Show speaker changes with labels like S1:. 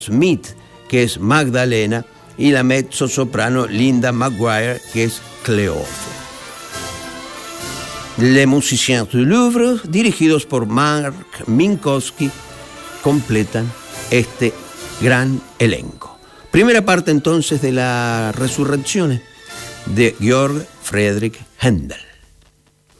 S1: Smith, que es Magdalena, y la mezzosoprano Linda Maguire, que es Cleofé. Les Musiciens du Louvre, dirigidos por Mark Minkowski, completan este gran elenco. Primera parte entonces de la Resurrección de Georg Friedrich Händel.